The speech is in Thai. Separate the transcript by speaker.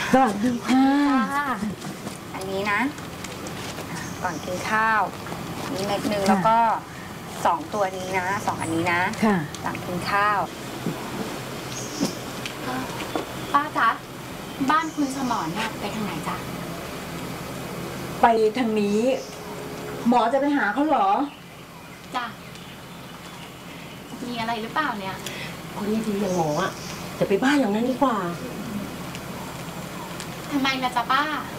Speaker 1: สวัสดีค่ะ
Speaker 2: อันนี้นะก่อนกินข้าวนี่เม็ดนึงแล้วก็2ตัวนี้นะ2อันนี้นะหลังกินข้าว
Speaker 3: ป้าจ๊ะบ้านคุณสมรเนี่ยไปทางไหนจ๊ะ
Speaker 1: ไปทางนี้หมอจะไปหาเขาเหรอ
Speaker 3: จ้ะมีอะไรหรือเปล่าเนี่ย
Speaker 4: คนนี้ดีอย่างหมออ่ะจะไปบ้านอย่างนั้นดีกว่า
Speaker 3: ทำไมนะจ๊ะป้า